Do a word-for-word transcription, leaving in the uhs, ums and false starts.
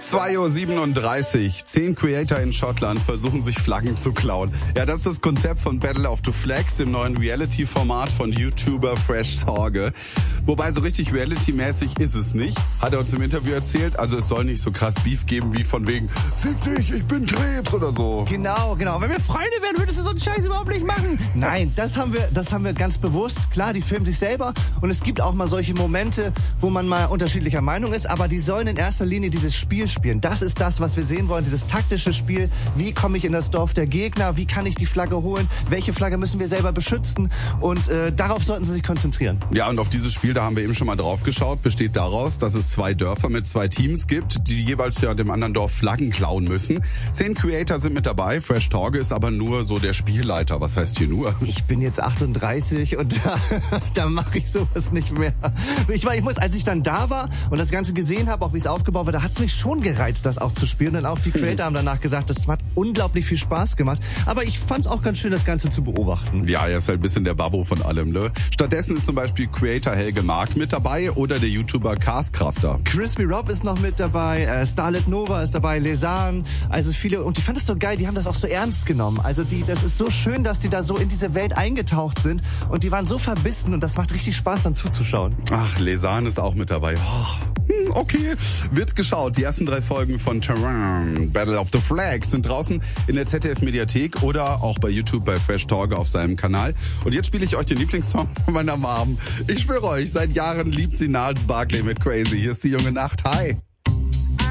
zwei Uhr siebenunddreißig. Zehn Creator in Schottland versuchen sich Flaggen zu klauen. Ja, das ist das Konzept von Battle of the Flags, dem neuen Reality-Format von YouTuber Fresh Torge. Wobei so richtig Reality-mäßig ist es nicht, hat er uns im Interview erzählt. Also es soll nicht so krass Beef geben wie von wegen, fick dich, ich bin Krebs oder so. Genau, genau. Wenn wir Freunde wären, würdest du so einen Scheiß überhaupt nicht machen. Nein, das haben wir, das haben wir ganz bewusst. Klar, die filmen sich selber und es gibt auch mal solche Momente, wo man mal unterschiedlicher Meinung ist, aber die sollen in erster Linie dieses Spiel spielen. Das ist das, was wir sehen wollen, dieses taktische Spiel. Wie komme ich in das Dorf der Gegner? Wie kann ich die Flagge holen? Welche Flagge müssen wir selber beschützen? Und äh, darauf sollten sie sich konzentrieren. Ja, und auf dieses Spiel, da haben wir eben schon mal drauf geschaut, besteht daraus, dass es zwei Dörfer mit zwei Teams gibt, die jeweils ja dem anderen Dorf Flaggen klauen müssen. Zehn Creator sind mit dabei, Fresh Torge ist aber nur so der Spielleiter. Was heißt hier nur? Ich bin jetzt achtunddreißig und da, da mache ich sowas nicht mehr. Ich, war, ich muss, als ich dann da war und das Ganze gesehen habe, auch wie es aufgebaut war, da hat es mich schon gereizt, das auch zu spielen. Und auch die Creator haben danach gesagt, das hat unglaublich viel Spaß gemacht. Aber ich fand es auch ganz schön, das Ganze zu beobachten. Ja, er ist halt ein bisschen der Babbo von allem, ne? Stattdessen ist zum Beispiel Creator Helge Mark mit dabei oder der YouTuber Castkrafter. Crispy Rob ist noch mit dabei, äh, Starlet Nova ist dabei, Lesan, also viele. Und ich fand das so geil, die haben das auch so ernst genommen. Also die, das ist so schön, dass die da so in diese Welt eingetaucht sind und die waren so verbissen und das macht richtig Spaß, dann zuzuschauen. Ach, Lesan ist auch mit dabei. Oh, okay, wird geschaut. Die ersten drei Folgen von Terrain, Battle of the Flags sind draußen in der Z D F-Mediathek oder auch bei YouTube bei Fresh Torge auf seinem Kanal. Und jetzt spiele ich euch den Lieblingssong von meiner Mom. Ich schwöre euch, seit Jahren liebt sie Gnarls Barkley mit Crazy. Hier ist die junge Nacht. Hi.